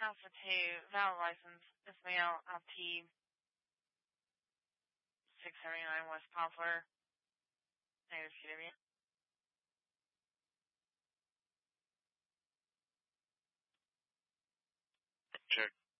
Alpha 2, valid license, Ismail Alti, 679 West Poplar, negative CW. Check.